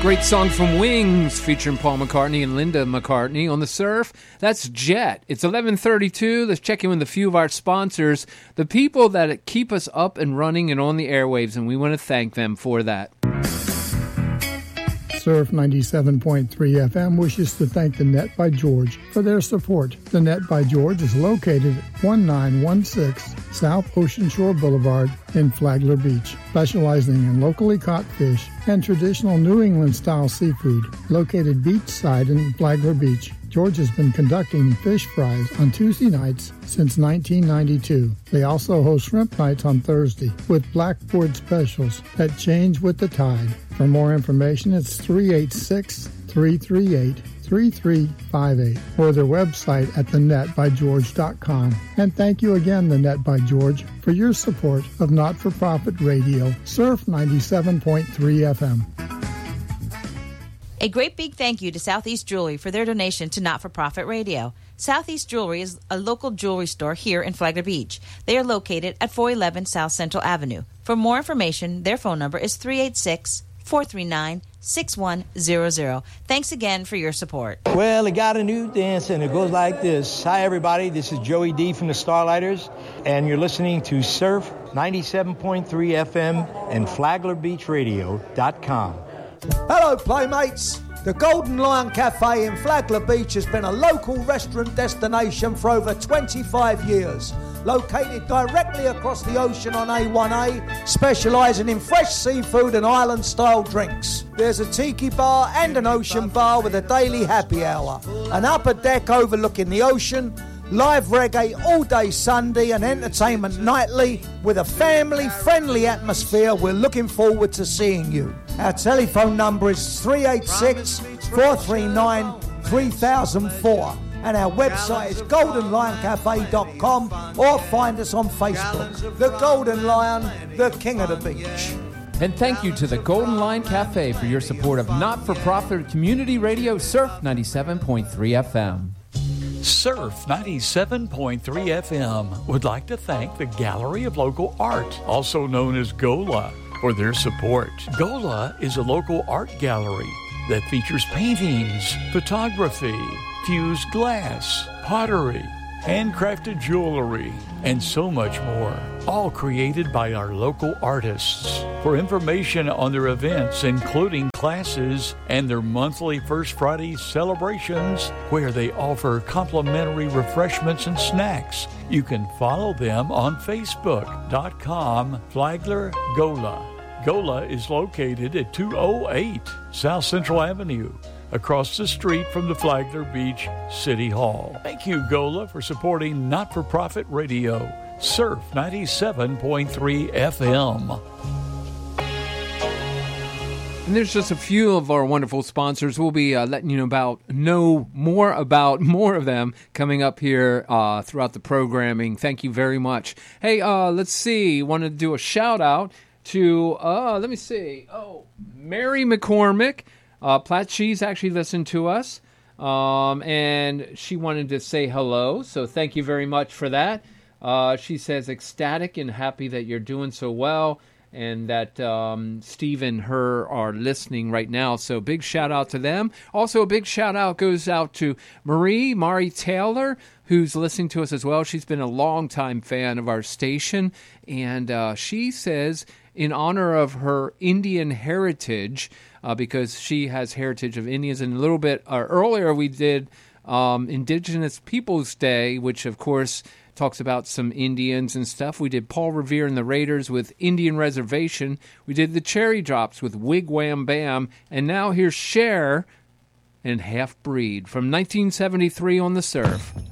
Great song from Wings featuring Paul McCartney and Linda McCartney on the Surf. That's Jet. It's 11:32. Let's check in with a few of our sponsors, the people that keep us up and running and on the airwaves, and we want to thank them for that. Surf 97.3 FM wishes to thank the Net by George for their support. The Net by George is located at 1916 South Ocean Shore Boulevard in Flagler Beach, specializing in locally caught fish and traditional New England-style seafood. Located beachside in Flagler Beach, George has been conducting fish fries on Tuesday nights since 1992. They also host shrimp nights on Thursday with blackboard specials that change with the tide. For more information, it's 386-338-3358 or their website at thenetbygeorge.com. And thank you again, The Net by George, for your support of not-for-profit radio, Surf 97.3 FM. A great big thank you to Southeast Jewelry for their donation to Not-for-Profit Radio. Southeast Jewelry is a local jewelry store here in Flagler Beach. They are located at 411 South Central Avenue. For more information, their phone number is 386-439-6100. Thanks again for your support. Well, it got a new dance, and it goes like this. Hi, everybody. This is Joey D from the Starlighters, and you're listening to Surf 97.3 FM and FlaglerBeachRadio.com. Hello, Playmates. The Golden Lion Cafe in Flagler Beach has been a local restaurant destination for over 25 years. Located directly across the ocean on A1A, specialising in fresh seafood and island-style drinks. There's a tiki bar and an ocean bar with a daily happy hour. An upper deck overlooking the ocean, live reggae all day Sunday and entertainment nightly with a family-friendly atmosphere. We're looking forward to seeing you. Our telephone number is 386-439-3004 and our website is goldenlioncafe.com or find us on Facebook. The Golden Lion, the king of the beach. And thank you to the Golden Lion Cafe for your support of not-for-profit community radio Surf 97.3 FM. Surf 97.3 FM would like to thank the Gallery of Local Art, also known as GOLA, for their support. GOLA is a local art gallery that features paintings, photography, fused glass, pottery, handcrafted jewelry, and so much more, all created by our local artists. For information on their events, including classes and their monthly First Friday celebrations, where they offer complimentary refreshments and snacks, you can follow them on Facebook.com Flagler Gola. Gola is located at 208 South Central Avenue, across the street from the Flagler Beach City Hall. Thank you, Gola, for supporting not-for-profit radio, Surf 97.3 FM. And there's just a few of our wonderful sponsors. We'll be letting you know more of them coming up here throughout the programming. Thank you very much. Hey, let's see. Want to do a shout-out to, Mary McCormick. Platt, she's actually listened to us, and she wanted to say hello, so thank you very much for that. She says, ecstatic and happy that you're doing so well, and that Steve and her are listening right now, so big shout-out to them. Also, a big shout-out goes out to Mari Taylor, who's listening to us as well. She's been a long-time fan of our station, and she says, in honor of her Indian heritage, because she has heritage of Indians. And a little bit earlier we did Indigenous Peoples Day, which of course talks about some Indians and stuff. We did Paul Revere and the Raiders with Indian Reservation. We did the Cherry Drops with Wigwam Bam. And now here's Cher and Half Breed from 1973 on the Surf.